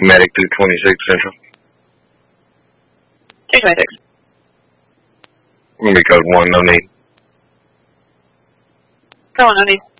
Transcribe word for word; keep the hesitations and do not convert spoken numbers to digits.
Medic two twenty-six Central. two twenty-six. We're going to be code one, no need. Go on, no need.